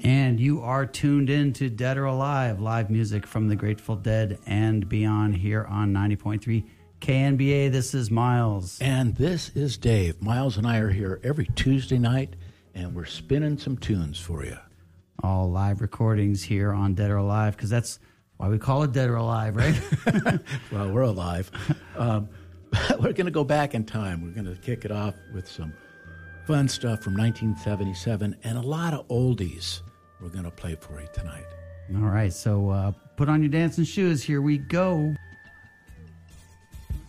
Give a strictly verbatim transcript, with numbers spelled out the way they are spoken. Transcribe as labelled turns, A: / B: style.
A: And you are tuned in to Dead or Alive, live music from the Grateful Dead and beyond here on ninety point three K N B A. This is Miles.
B: And this is Dave. Miles and I are here every Tuesday night, and we're spinning some tunes for you.
A: All live recordings here on Dead or Alive, because that's why we call it Dead or Alive, right?
B: Well, we're alive. Um, we're going to go back in time. We're going to kick it off with some fun stuff from nineteen seventy-seven and a lot of oldies we're going to play for you tonight.
A: All right, so uh, put on your dancing shoes. Here we go.